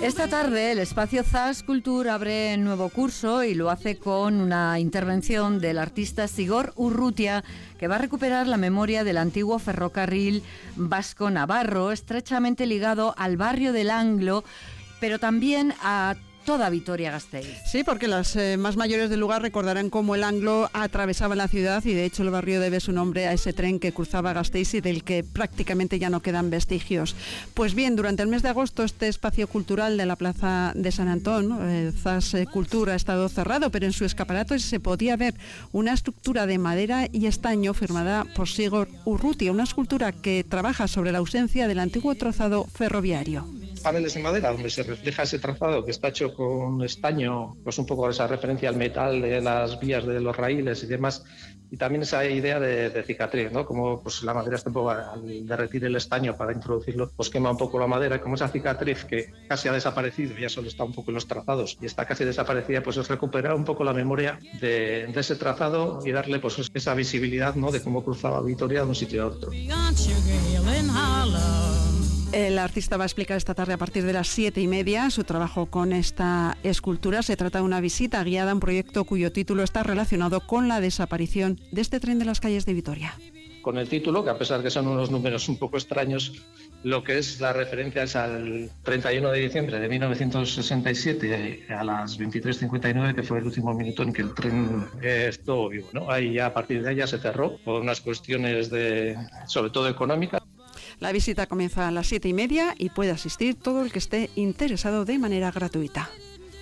Esta tarde el Espacio ZAS Cultura abre nuevo curso y lo hace con una intervención del artista Sigor Urrutia, que va a recuperar la memoria del antiguo ferrocarril vasco-navarro, estrechamente ligado al barrio del Anglo, pero también a toda Vitoria-Gasteiz. Sí, porque las más mayores del lugar recordarán cómo el Anglo atravesaba la ciudad y de hecho el barrio debe su nombre a ese tren que cruzaba Gasteiz y del que prácticamente ya no quedan vestigios. Pues bien, durante el mes de agosto este espacio cultural de la Plaza de San Antón, ZAS Cultura, ha estado cerrado, pero en su escaparate se podía ver una estructura de madera y estaño firmada por Sigor Urrutia, una escultura que trabaja sobre la ausencia del antiguo trazado ferroviario. Paneles de madera donde se refleja ese trazado que está hecho con estaño, pues un poco esa referencia al metal de las vías de los raíles y demás, y también esa idea de cicatriz, ¿no? Como pues la madera está un poco, al derretir el estaño para introducirlo, pues quema un poco la madera, como esa cicatriz que casi ha desaparecido, ya solo está un poco en los trazados y está casi desaparecida, pues es recuperar un poco la memoria de ese trazado y darle pues esa visibilidad, ¿no? De cómo cruzaba Vitoria de un sitio a otro. El artista va a explicar esta tarde a partir de las 7:30 su trabajo con esta escultura. Se trata de una visita guiada a un proyecto cuyo título está relacionado con la desaparición de este tren de las calles de Vitoria. Con el título, que a pesar que son unos números un poco extraños, lo que es la referencia es al 31 de diciembre de 1967 a las 23:59, que fue el último minuto en que el tren estuvo vivo, ¿no? Ahí ya, a partir de ahí ya se cerró por unas cuestiones sobre todo económicas. La visita comienza a las 7:30 y puede asistir todo el que esté interesado de manera gratuita.